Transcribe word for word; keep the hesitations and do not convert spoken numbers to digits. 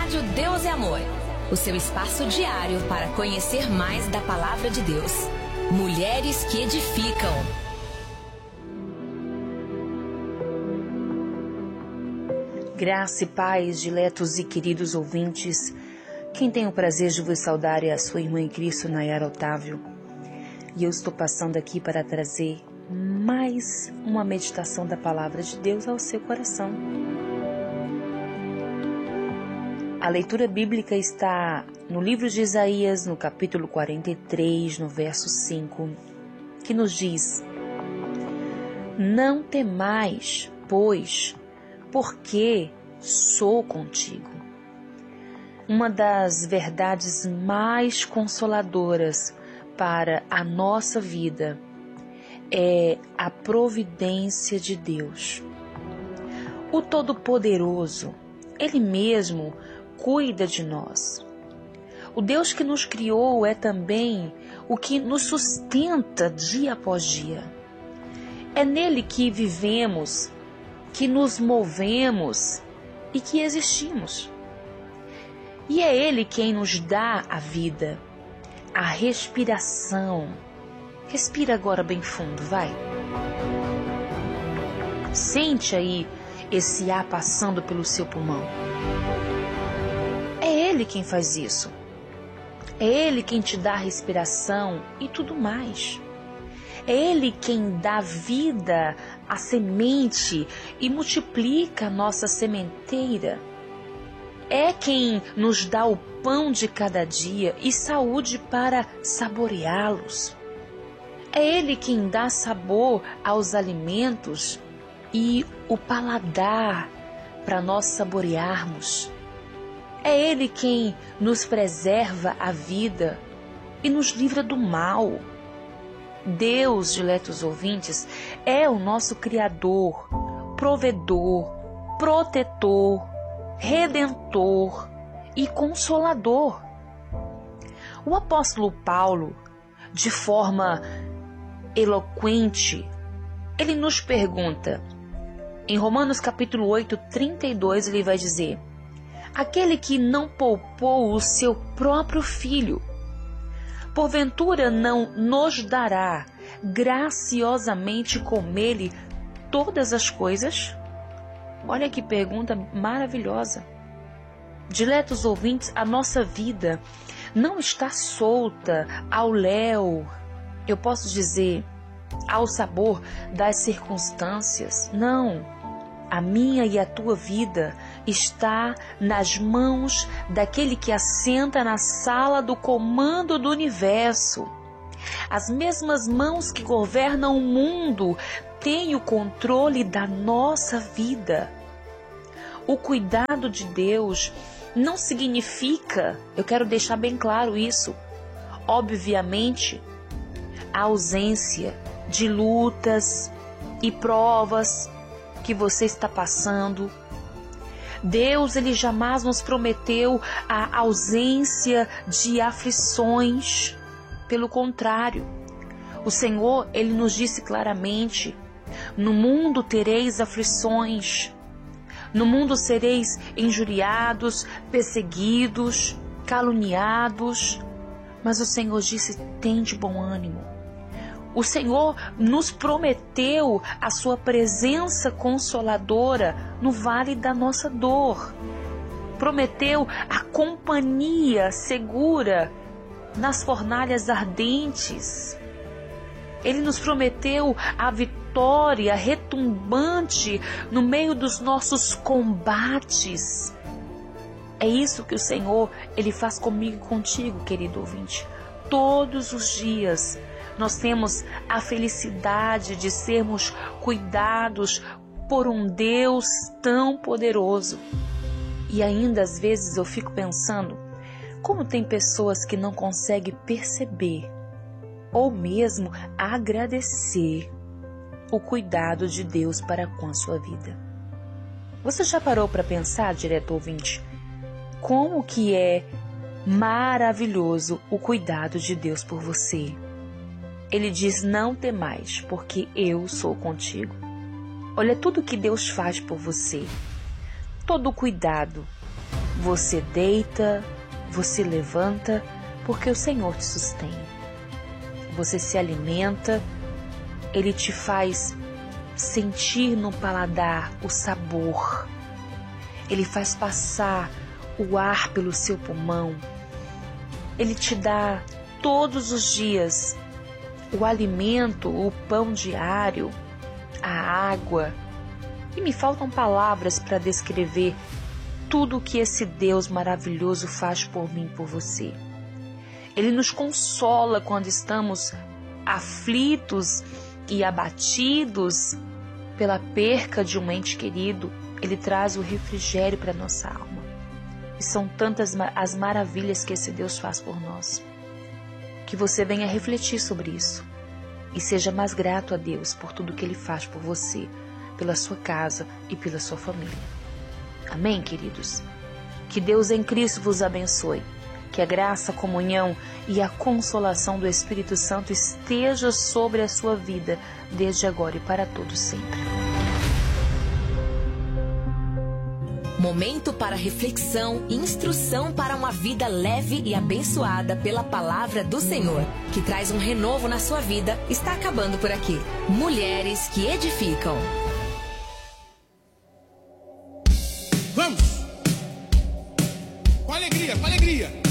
Rádio Deus é Amor, o seu espaço diário para conhecer mais da Palavra de Deus. Mulheres que edificam. Graça e paz, diletos e queridos ouvintes. Quem tem o prazer de vos saudar é a sua irmã em Cristo, Nayara Otávio. E eu estou passando aqui para trazer mais uma meditação da Palavra de Deus ao seu coração. A leitura bíblica está no livro de Isaías, no capítulo quarenta e três, no verso cinco, que nos diz: Não temais, pois, porque sou contigo. Uma das verdades mais consoladoras para a nossa vida é a providência de Deus. O Todo-Poderoso, Ele mesmo cuida de nós. O Deus que nos criou é também o que nos sustenta dia após dia. É nele que vivemos, que nos movemos e que existimos. E é Ele quem nos dá a vida, a respiração. Respira agora bem fundo, vai. Sente aí esse ar passando pelo seu pulmão. É Ele quem faz isso. É Ele quem te dá a respiração e tudo mais. É Ele quem dá vida à semente e multiplica a nossa sementeira. É quem nos dá o pão de cada dia e saúde para saboreá-los. É Ele quem dá sabor aos alimentos e o paladar para nós saborearmos. É Ele quem nos preserva a vida e nos livra do mal. Deus, diletos ouvintes, é o nosso Criador, provedor, protetor, redentor e consolador. O apóstolo Paulo, de forma eloquente, ele nos pergunta, em Romanos capítulo oito, trinta e dois, ele vai dizer: Aquele que não poupou o seu próprio filho, porventura não nos dará graciosamente com ele todas as coisas? Olha que pergunta maravilhosa. Diletos ouvintes, a nossa vida não está solta ao léu, eu posso dizer, ao sabor das circunstâncias. Não, a minha e a tua vida está nas mãos daquele que assenta na sala do comando do universo. As mesmas mãos que governam o mundo têm o controle da nossa vida. O cuidado de Deus não significa, eu quero deixar bem claro isso, obviamente, a ausência de lutas e provas que você está passando. Deus, Ele jamais nos prometeu a ausência de aflições. Pelo contrário, o Senhor, Ele nos disse claramente: no mundo tereis aflições, no mundo sereis injuriados, perseguidos, caluniados. Mas o Senhor disse: tende bom ânimo. O Senhor nos prometeu a sua presença consoladora no vale da nossa dor. Prometeu a companhia segura nas fornalhas ardentes. Ele nos prometeu a vitória retumbante no meio dos nossos combates. É isso que o Senhor, Ele faz comigo e contigo, querido ouvinte. Todos os dias nós temos a felicidade de sermos cuidados por um Deus tão poderoso. E ainda às vezes eu fico pensando, como tem pessoas que não conseguem perceber ou mesmo agradecer o cuidado de Deus para com a sua vida. Você já parou para pensar, direto ouvinte, como que é maravilhoso o cuidado de Deus por você? Ele diz: não temais, porque eu sou contigo. Olha tudo que Deus faz por você. Todo o cuidado, Você deita, você levanta, porque o Senhor te sustém. Você se alimenta, Ele te faz sentir no paladar o sabor. Ele faz passar o ar pelo seu pulmão. Ele te dá todos os dias o alimento, o pão diário, a água. E me faltam palavras para descrever tudo o que esse Deus maravilhoso faz por mim e por você. Ele nos consola quando estamos aflitos e abatidos pela perca de um ente querido. Ele traz o refrigério para nossa alma. E são tantas as maravilhas que esse Deus faz por nós. Que você venha refletir sobre isso e seja mais grato a Deus por tudo que Ele faz por você, pela sua casa e pela sua família. Amém, queridos? Que Deus em Cristo vos abençoe. Que a graça, a comunhão e a consolação do Espírito Santo esteja sobre a sua vida, desde agora e para todos sempre. Momento para reflexão e instrução para uma vida leve e abençoada pela palavra do Senhor, que traz um renovo na sua vida, está acabando por aqui. Mulheres que edificam. Vamos! Com alegria, com alegria!